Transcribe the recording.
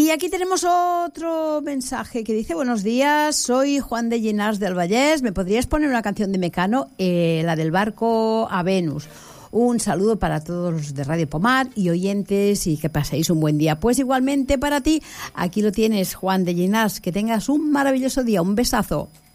Y aquí tenemos otro mensaje que dice: buenos días, soy Juan de Llinars del Vallès. ¿Me podrías poner una canción de Mecano, la del barco a Venus? Un saludo para todos los de Radio Pomar y oyentes, y que paséis un buen día. Pues igualmente para ti, aquí lo tienes, Juan de Llinars. Que tengas un maravilloso día. Un besazo.